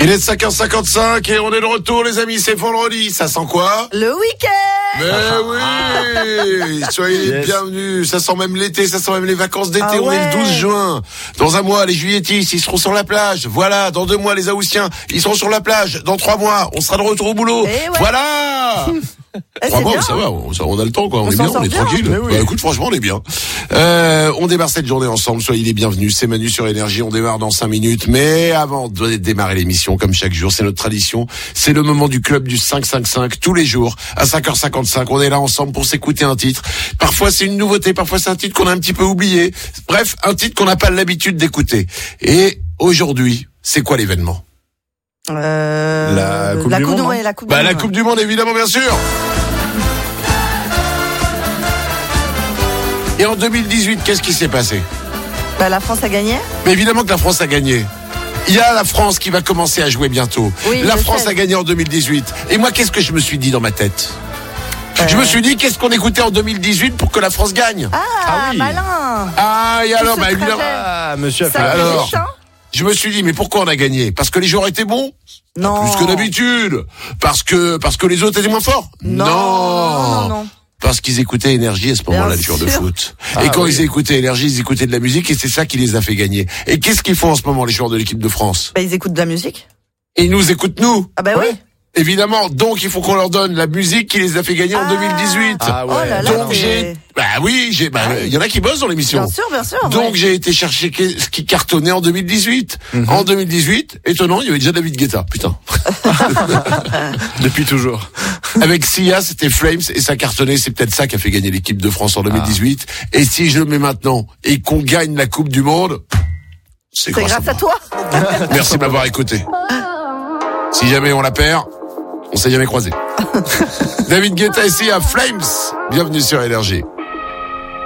Il est 5h55 et on est de retour les amis, c'est vendredi, ça sent quoi? Le week-end. Mais oui, soyez les bienvenus, ça sent même l'été, ça sent même les vacances d'été, on est le 12 juin. Dans un mois, les juilletistes, ils seront sur la plage, voilà, dans 2 mois, les Haussiens, ils seront sur la plage, dans 3 mois, on sera de retour au boulot, voilà. 3 mois, ça va, on a le temps, quoi. On est bien, on est tranquille. Bah, écoute, franchement, on est bien. On démarre cette journée ensemble. Soyez les bienvenus. C'est Manu sur Énergie. On démarre dans 5 minutes. Mais avant de démarrer l'émission, comme chaque jour, c'est notre tradition. C'est le moment du club du 555. Tous les jours, à 5h55, on est là ensemble pour s'écouter un titre. Parfois, c'est une nouveauté. Parfois, c'est un titre qu'on a un petit peu oublié. Bref, un titre qu'on n'a pas l'habitude d'écouter. Et aujourd'hui, c'est quoi l'événement? La Coupe du Monde. Ouais, la Coupe du Monde. La Coupe du Monde, évidemment, bien sûr. Et en 2018, qu'est-ce qui s'est passé? La France a gagné. Mais évidemment que la France a gagné. Il y a la France qui va commencer à jouer bientôt. Oui, la France a gagné en 2018. Et moi, qu'est-ce que je me suis dit dans ma tête? Je me suis dit, qu'est-ce qu'on écoutait en 2018 pour que la France gagne? Ah oui. Malin. Ah, et alors, évidemment. Ah, monsieur a fait alors. Je me suis dit, mais pourquoi on a gagné? Parce que les joueurs étaient bons? Non. Plus que d'habitude. Parce que les autres étaient moins forts? Non. Parce qu'ils écoutaient Énergie à ce moment-là, les joueurs de foot. Et quand ils écoutaient Énergie, ils écoutaient de la musique et c'est ça qui les a fait gagner. Et qu'est-ce qu'ils font en ce moment, les joueurs de l'équipe de France? Ils écoutent de la musique. Et ils nous écoutent, nous. Ah oui. Évidemment, donc il faut qu'on leur donne la musique qui les a fait gagner en 2018. Ah ouais. Oh là là, donc il y en a qui bossent dans l'émission. Bien sûr. Donc j'ai été chercher ce qui cartonnait en 2018. En 2018, étonnant, il y avait déjà David Guetta, putain. Depuis toujours. Avec Sia, c'était Flames et ça cartonnait, c'est peut-être ça qui a fait gagner l'équipe de France en 2018. Et si je le mets maintenant et qu'on gagne la Coupe du Monde, c'est grâce à toi. Merci de m'avoir écouté. Si jamais on la perd, on s'est jamais croisé. David Guetta ici à Flames. Bienvenue sur Énergie.